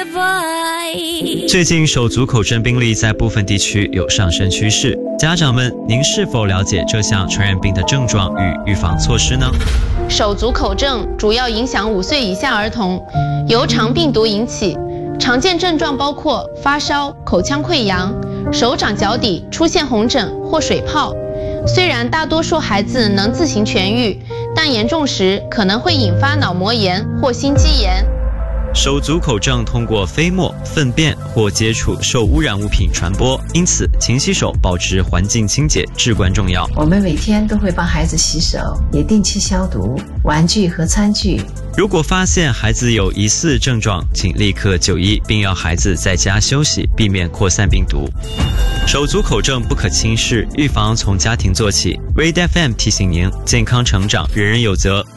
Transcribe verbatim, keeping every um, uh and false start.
最近手足口症病例在部分地区有上升趋势，家长们，您是否了解这项传染病的症状与预防措施呢？ 手足口症主要影响五岁以下儿童，由肠病毒引起，常见症状包括发烧、口腔溃疡、手掌脚底出现红疹或水泡。虽然大多数孩子能自行痊愈，但严重时可能会引发脑膜炎或心肌炎。 手足口症通过飞沫、粪便或接触受污染物品传播，因此勤洗手，保持环境清洁至关重要。 我们每天都会帮孩子洗手，也定期消毒玩具和餐具。 如果发现孩子有疑似症状，请立刻就医，并要孩子在家休息，避免扩散病毒。手足口症不可轻视，预防从家庭做起。Red F M 提醒您，健康成长人人有责。